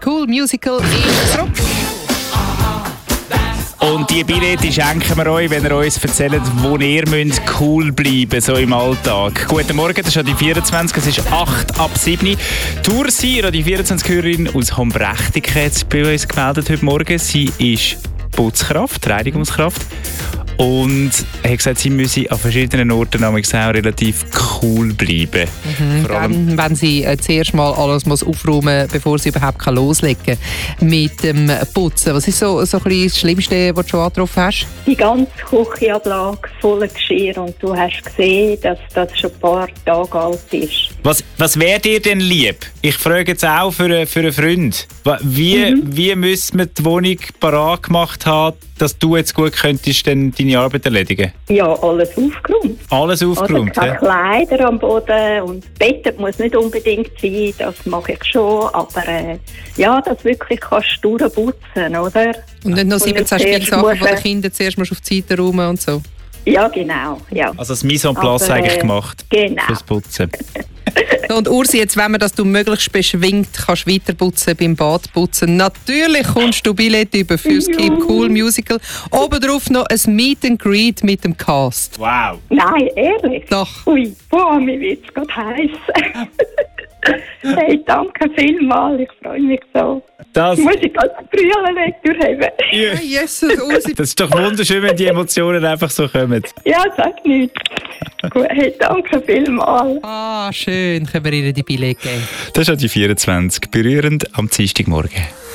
Cool Musical ist zurück. Und die Billette schenken wir euch, wenn ihr uns erzählt, wo ihr cool bleiben müsst, so im Alltag. Guten Morgen, das ist die 24, es ist 8 ab 7. Tursi, die 24-Hörerin aus Hombrechtiken, hat sich bei uns gemeldet heute Morgen. Sie ist Putzkraft, Reinigungskraft. Und er hat gesagt, sie müsse an verschiedenen Orten auch relativ cool bleiben. Vor allem, wenn sie zuerst mal alles muss aufräumen muss, bevor sie überhaupt loslegen kann mit dem Putzen. Was ist so ein bisschen das Schlimmste, was du schon angetroffen hast? Die ganze Küchenablage voller Geschirr und du hast gesehen, dass das schon ein paar Tage alt ist. Was wäre dir denn lieb? Ich frage jetzt auch für einen Freund. Wie müsste man die Wohnung parat gemacht haben, dass du jetzt gut könntest deine Arbeit erledigen? Ja, alles aufgeräumt. Alles aufgeräumt, also keine Kleider am Boden und Bett muss nicht unbedingt sein, das mache ich schon, aber das wirklich kannst du durchputzen, oder? Und nicht noch 17 Spielsachen von den Kindern zuerst auf die Seite räumen und so? Ja, genau. Ja. Also das Mise en place eigentlich gemacht fürs Putzen. Und Ursi, jetzt, wenn man das du möglichst beschwingt kannst weiter putzen beim Badputzen, natürlich kommst du Billett über fürs Keep Cool Musical. Obendrauf noch ein Meet and Greet mit dem Cast. Wow. Nein, ehrlich? Doch. Ui, mir wird es gerade heiß. Hey, danke vielmals, ich freue mich so. Das muss ich als Brüllen durchheben. Ja. Jesus, Ursi. Das ist doch wunderschön, wenn die Emotionen einfach so kommen. Ja, sag nichts. Gut, hey, danke vielmals. Schön, können wir ihr die Billett geben. Das ist die 24, berührend am Dienstagmorgen.